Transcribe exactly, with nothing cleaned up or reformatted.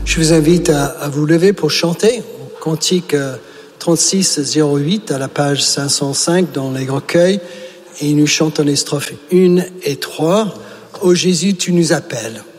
Je vous invite à, à vous lever pour chanter. Cantique trente-six zéro huit à la page cinq cent cinq dans les recueils. Et nous chantons les strophes un et trois. Ô Jésus, tu nous appelles.